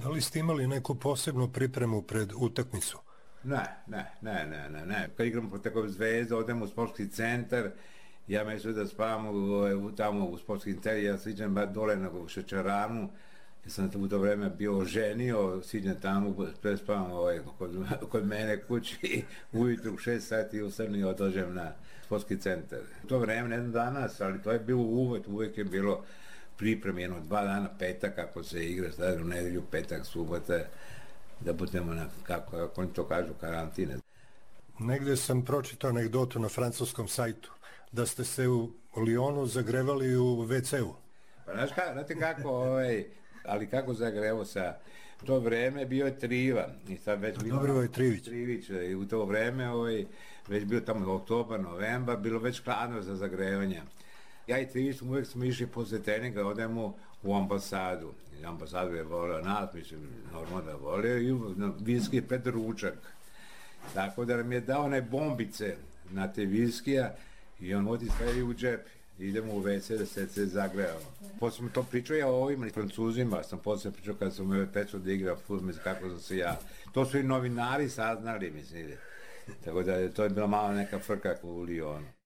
Da li ste imali neku posebnu pripremu pred utakmicu? Ne. Kad igramo protiv Zvezde, odemo u sportski centar, ja mislim da spavam tamo u sportski centar, ja siđem dole na šećeranu, ja sam u to vreme bio oženio, siđem tamo, prespavam kod mene kući, ujutru u 6 sati ustanem i odođem na sportski centar. U to vreme, ne znam danas, ali to je bilo uvek je bilo priprem, 2 dana, petak, kako se igra, u nedelju, petak, subota, da budemo na, kako oni to kažu, karantine. Negde sam pročitao anegdotu na francuskom sajtu, da ste se u Lyonu zagrevali u WC-u. Pa znate kako, ali kako zagrevo sa... U to vreme bio je Triva. I sad već bilo... Dobro je Trivić. I u to vreme, već bio tamo oktobar, novembar, bilo već hladno za zagrevanje. Ja i Trivić uvijek smo išli posle treninga, odemo u ambasadu. I ambasadu je volio nas, mislim, normalno da volio, i viski pred ručak. Tako da nam je dao one bombice na te viskija i on odi stavi u džep. Idemo u WC da se zagrevamo. Posle sam to pričao ja o ovim Francuzima, sam posle pričao kada sam me pečao da igra fudbal, kako sam se ja. To su i novinari saznali, mislim. Tako da to je bila malo neka frka u Lyonu.